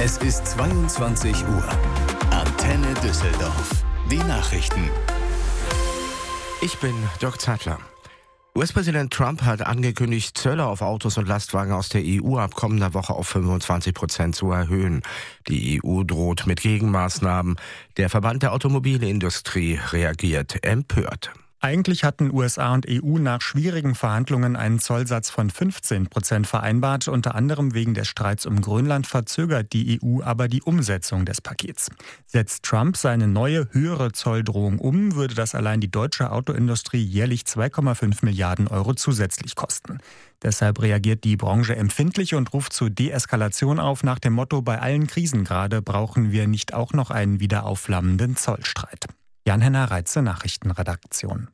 Es ist 22 Uhr. Antenne Düsseldorf. Die Nachrichten. Ich bin Dirk Zeitler. US-Präsident Trump hat angekündigt, Zölle auf Autos und Lastwagen aus der EU ab kommender Woche auf 25% zu erhöhen. Die EU droht mit Gegenmaßnahmen. Der Verband der Automobilindustrie reagiert empört. Eigentlich hatten USA und EU nach schwierigen Verhandlungen einen Zollsatz von 15% vereinbart. Unter anderem wegen des Streits um Grönland verzögert die EU aber die Umsetzung des Pakets. Setzt Trump seine neue, höhere Zolldrohung um, würde das allein die deutsche Autoindustrie jährlich 2,5 Milliarden Euro zusätzlich kosten. Deshalb reagiert die Branche empfindlich und ruft zur Deeskalation auf nach dem Motto: Bei allen Krisengrade brauchen wir nicht auch noch einen wieder aufflammenden Zollstreit. Jan-Henner Reitze, Nachrichtenredaktion.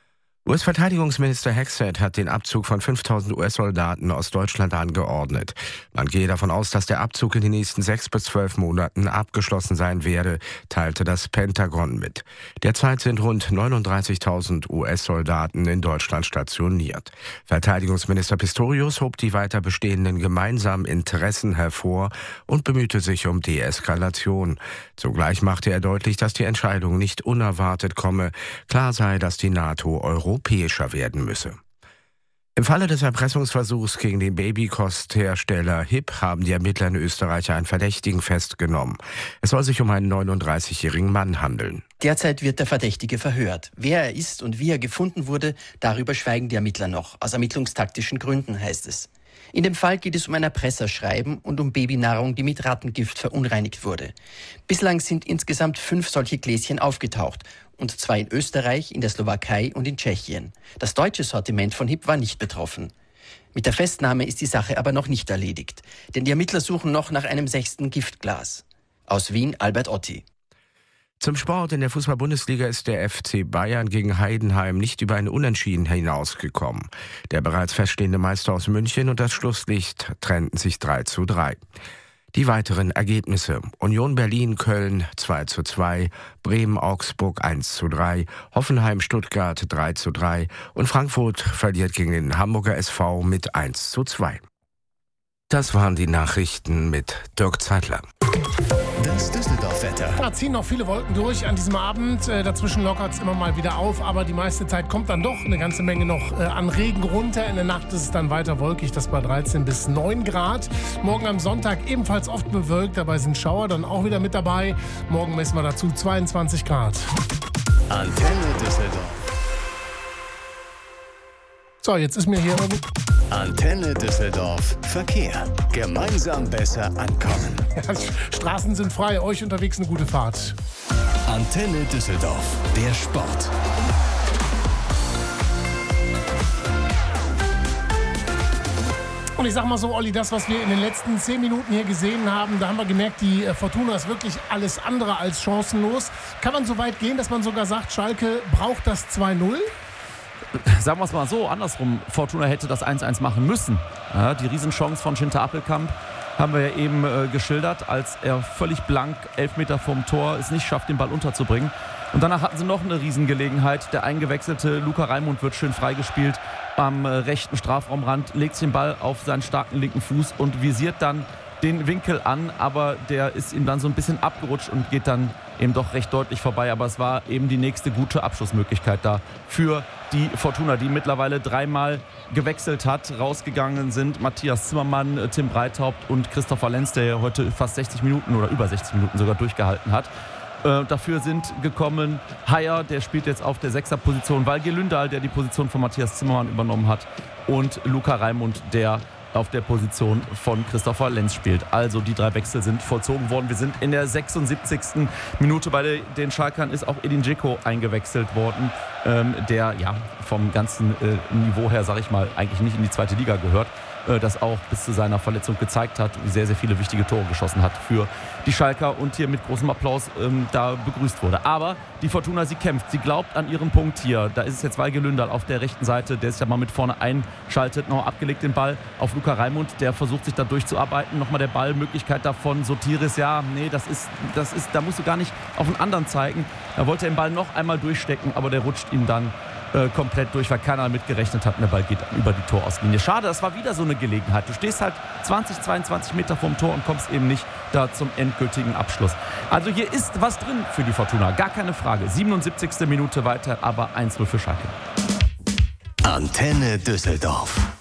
US-Verteidigungsminister Hexet hat den Abzug von 5000 US-Soldaten aus Deutschland angeordnet. Man gehe davon aus, dass der Abzug in den nächsten 6 bis 12 Monaten abgeschlossen sein werde, teilte das Pentagon mit. Derzeit sind rund 39.000 US-Soldaten in Deutschland stationiert. Verteidigungsminister Pistorius hob die weiter bestehenden gemeinsamen Interessen hervor und bemühte sich um Deeskalation. Zugleich machte er deutlich, dass die Entscheidung nicht unerwartet komme. Klar sei, dass die NATO europäischer werden müsse. Im Falle des Erpressungsversuchs gegen den Babykosthersteller HIP haben die Ermittler in Österreich einen Verdächtigen festgenommen. Es soll sich um einen 39-jährigen Mann handeln. Derzeit wird der Verdächtige verhört. Wer er ist und wie er gefunden wurde, darüber schweigen die Ermittler noch. Aus ermittlungstaktischen Gründen, heißt es. In dem Fall geht es um ein Erpresserschreiben und um Babynahrung, die mit Rattengift verunreinigt wurde. Bislang sind insgesamt 5 solche Gläschen aufgetaucht. Und 2 in Österreich, in der Slowakei und in Tschechien. Das deutsche Sortiment von HIP war nicht betroffen. Mit der Festnahme ist die Sache aber noch nicht erledigt. Denn die Ermittler suchen noch nach einem 6. Giftglas. Aus Wien, Albert Otti. Zum Sport: In der Fußball-Bundesliga ist der FC Bayern gegen Heidenheim nicht über ein Unentschieden hinausgekommen. Der bereits feststehende Meister aus München und das Schlusslicht trennten sich 3:3. Die weiteren Ergebnisse: Union Berlin-Köln 2:2, Bremen-Augsburg 1:3, Hoffenheim-Stuttgart 3:3 und Frankfurt verliert gegen den Hamburger SV mit 1:2. Das waren die Nachrichten mit Dirk Zeitler. Das Düsseldorf-Wetter. Da ziehen noch viele Wolken durch an diesem Abend. Dazwischen lockert es immer mal wieder auf, aber die meiste Zeit kommt dann doch eine ganze Menge noch an Regen runter. In der Nacht ist es dann weiter wolkig, das bei 13 bis 9 Grad. Morgen am Sonntag ebenfalls oft bewölkt, dabei sind Schauer dann auch wieder mit dabei. Morgen messen wir dazu 22 Grad. Antenne Düsseldorf. So, jetzt ist mir hier oben... Antenne Düsseldorf. Verkehr. Gemeinsam besser ankommen. Ja, Straßen sind frei, euch unterwegs eine gute Fahrt. Antenne Düsseldorf. Der Sport. Und ich sag mal so, Olli, das, was wir in den letzten 10 Minuten hier gesehen haben, da haben wir gemerkt, die Fortuna ist wirklich alles andere als chancenlos. Kann man so weit gehen, dass man sogar sagt, Schalke braucht das 2-0? Sagen wir es mal so, andersrum, Fortuna hätte das 1-1 machen müssen. Ja, die Riesenchance von Schinter Appelkamp haben wir ja eben geschildert, als er völlig blank 11 Meter vom Tor es nicht schafft, den Ball unterzubringen. Und danach hatten sie noch eine Riesengelegenheit. Der eingewechselte Luca Raimund wird schön freigespielt am rechten Strafraumrand, legt den Ball auf seinen starken linken Fuß und visiert dann den Winkel an, aber der ist ihm dann so ein bisschen abgerutscht und geht dann eben doch recht deutlich vorbei. Aber es war eben die nächste gute Abschlussmöglichkeit da für die Fortuna, die mittlerweile 3-mal gewechselt hat. Rausgegangen sind Matthias Zimmermann, Tim Breithaupt und Christopher Lenz, der ja heute fast 60 Minuten oder über 60 Minuten sogar durchgehalten hat. Dafür sind gekommen Haier, der spielt jetzt auf der 6er-Position, Walge Lündahl, der die Position von Matthias Zimmermann übernommen hat, und Luca Raimund, der auf der Position von Christopher Lenz spielt. Also die 3 Wechsel sind vollzogen worden. Wir sind in der 76. Minute. Bei den Schalkern ist auch Edin Dzeko eingewechselt worden, der ja vom ganzen Niveau her, sage ich mal, eigentlich nicht in die 2. Liga gehört. Das auch bis zu seiner Verletzung gezeigt hat, sehr, sehr viele wichtige Tore geschossen hat für die Schalker und hier mit großem Applaus da begrüßt wurde. Aber die Fortuna, sie kämpft, sie glaubt an ihren Punkt hier. Da ist es jetzt Walge Lündahl auf der rechten Seite, der sich ja mal mit vorne einschaltet, noch abgelegt den Ball auf Luca Raimund, der versucht sich da durchzuarbeiten. Nochmal der Ball, Möglichkeit davon, Sotiris, ja, nee, das ist, da musst du gar nicht auf einen anderen zeigen. Da wollte er den Ball noch einmal durchstecken, aber der rutscht ihm dann komplett durch, weil keiner mitgerechnet hat und der Ball geht über die Torauslinie. Schade, das war wieder so eine Gelegenheit. Du stehst halt 20, 22 Meter vom Tor und kommst eben nicht da zum endgültigen Abschluss. Also hier ist was drin für die Fortuna, gar keine Frage. 77. Minute weiter, aber 1-0 für Schalke. Antenne Düsseldorf.